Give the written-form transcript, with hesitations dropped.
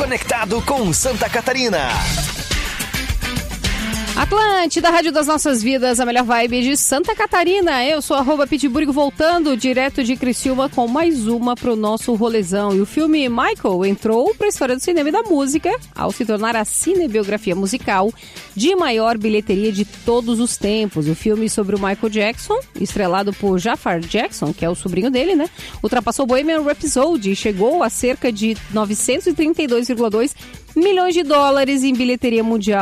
Conectado com Santa Catarina. Atlântida, Rádio das Nossas Vidas, a melhor vibe de Santa Catarina. Eu sou @Pitburgo, voltando direto de Criciúma com mais uma pro nosso rolezão. E o filme Michael entrou pra história do cinema e da música ao se tornar a cinebiografia musical de maior bilheteria de todos os tempos. O filme sobre o Michael Jackson, estrelado por Jafar Jackson, que é o sobrinho dele, né? Ultrapassou Bohemian Rhapsody e chegou a cerca de 932,2 milhões de dólares em bilheteria mundial.